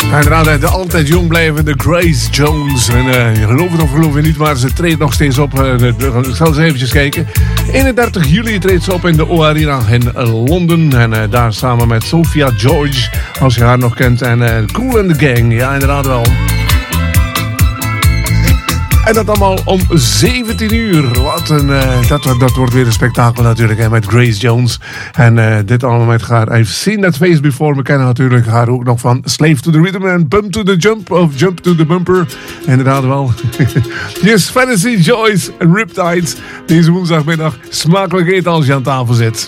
Inderdaad, de altijd jong blijvende Grace Jones. En je gelooft het of geloof je niet, maar ze treedt nog steeds op. Ik zal eens eventjes kijken. 31 juli treedt ze op in de O-Arena in Londen. En daar samen met Sophia George, als je haar nog kent. En Kool and the Gang, ja inderdaad wel. En dat allemaal om 17 uur. Wat een, dat wordt weer een spektakel natuurlijk, hè, met Grace Jones. En dit allemaal met haar I've Seen That Face Before. We kennen natuurlijk haar ook nog van Slave to the Rhythm en Bump to the Jump of Jump to the Bumper. Inderdaad wel. Yes, Fantasy Joyce en Riptides. Deze woensdagmiddag smakelijk eten als je aan tafel zit.